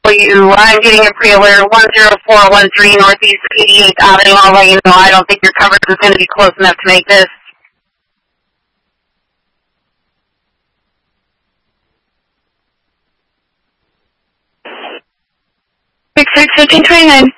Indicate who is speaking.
Speaker 1: you. I'm getting a pre-alert 10413 Northeast 88th Avenue. I'll let you know. I don't think your coverage is going to be close enough to make this.
Speaker 2: 661529.